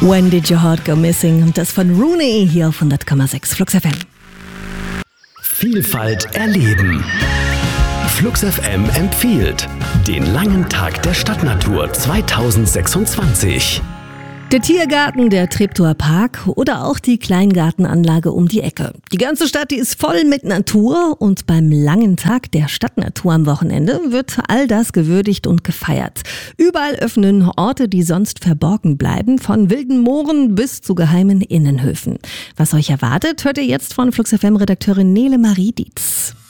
When Did Your Heart Go Missing? Und das von Rooney hier auf 100,6 Flux FM. Vielfalt erleben. Flux FM empfiehlt den langen Tag der Stadtnatur 2026. Der Tiergarten, der Treptower Park oder auch die Kleingartenanlage um die Ecke. Die ganze Stadt, die ist voll mit Natur und beim langen Tag der Stadtnatur am Wochenende wird all das gewürdigt und gefeiert. Überall öffnen Orte, die sonst verborgen bleiben, von wilden Mooren bis zu geheimen Innenhöfen. Was euch erwartet, hört ihr jetzt von Flux FM-Redakteurin Nele Marie Dietz.